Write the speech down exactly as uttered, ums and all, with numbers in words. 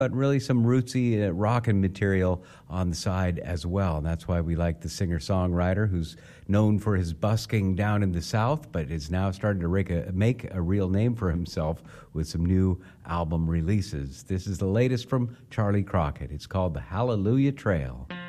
but really some rootsy uh, rockin' material on the side as well. And that's why we like the singer-songwriter who's known for his busking down in the South, but is now starting to make a, make a real name for himself with some new album releases. This is the latest from Charlie Crockett. It's called The Hallelujah Trail.